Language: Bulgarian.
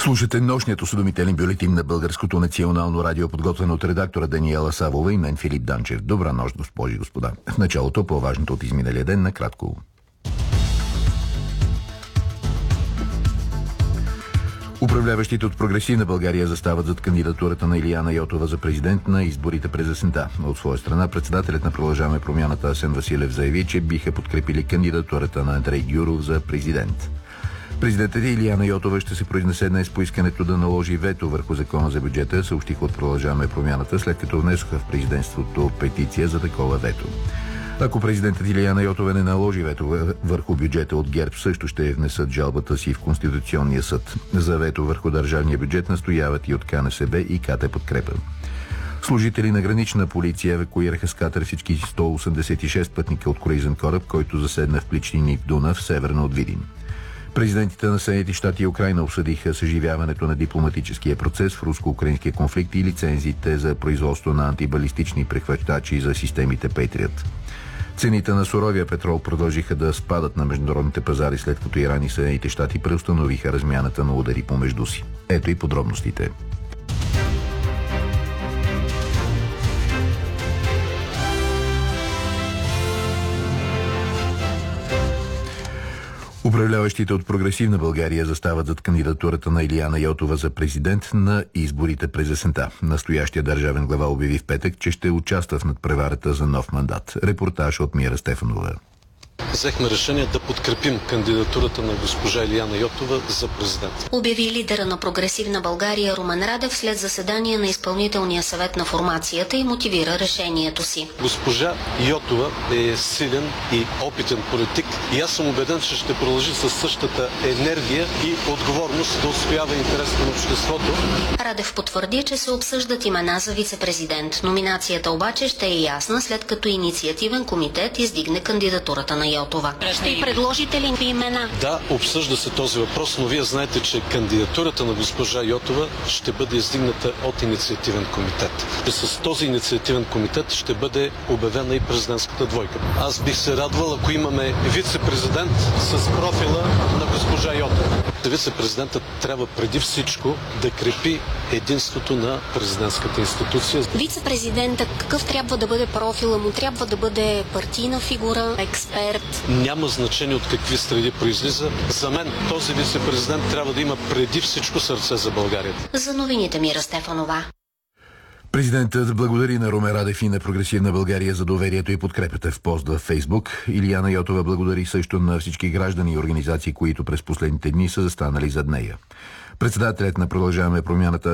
Слушате нощният осведомителен бюлетин на Българското национално радио, подготвен от редактора Даниела Савова и мен Филип Данчев. Добра нощ, госпожи и господа. В началото по-важното от изминалия ден накратко. Управляващите от Прогресивна България застават зад кандидатурата на Илияна Йотова за президент на изборите през есента. От своя страна председателят на Продължаваме промяната Асен Василев заяви, че биха подкрепили кандидатурата на Андрей Гюров за президент. Президентът Илияна Йотова ще се произнесе днес по искането да наложи вето върху закона за бюджета, съобщиха от Продължаваме промяната, след като внесоха в президентството петиция за такова вето. Ако президентът Илияна Йотова не наложи вето върху бюджета, от ГЕРБ също ще внесат жалбата си в Конституционния съд. За вето върху държавния бюджет настояват и от КНСБ и КТ Подкрепа. Служители на гранична полиция евакуираха с катер всички 186 пътника от круизен кораб, който заседна в плитчини в Дунав, северно от Видин. Президентите на Съединените щати и Украйна обсъдиха съживяването на дипломатическия процес в руско-украинския конфликт и лицензиите за производство на антибалистични прехващачи за системите Пейтриот. Цените на суровия петрол продължиха да спадат на международните пазари, след като Иран и Съединените щати преустановиха размяната на удари помежду си. Ето и подробностите. Управляващите от Прогресивна България застават зад кандидатурата на Илияна Йотова за президент на изборите през есента. Настоящия държавен глава обяви в петък, че ще участва в надпреварата за нов мандат. Репортаж от Мира Стефанова. Взехме решение да подкрепим кандидатурата на госпожа Илияна Йотова за президент. Обяви лидера на Прогресивна България Румен Радев след заседание на изпълнителния съвет на формацията и мотивира решението си. Госпожа Йотова е силен и опитен политик и аз съм убеден, че ще продължи със същата енергия и отговорност да отстоява интересите на обществото. Радев потвърди, че се обсъждат имена за вице-президент. Номинацията обаче ще е ясна, след като инициативен комитет издигне кандидатурата на Йотова. Ще предложите ли имена? Да, обсъжда се този въпрос, но вие знаете, че кандидатурата на госпожа Йотова ще бъде издигната от инициативен комитет. С този инициативен комитет ще бъде обявена и президентската двойка. Аз бих се радвал, ако имаме вице-президент с профила на госпожа Йотова. Вице-президентът трябва преди всичко да крепи единството на президентската институция. Вице-президентът какъв трябва да бъде профила му? Трябва да бъде партийна фигура, експерт? Няма значение от какви среди произлиза. За мен този вице-президент трябва да има преди всичко сърце за България. За новините Мира Стефанова. Президентът благодари на Румен Радев и на Прогресивна България за доверието и подкрепата в пост във Фейсбук. Илияна Йотова благодари също на всички граждани и организации, които през последните дни са застанали зад нея. Председателят на Продължаваме промяната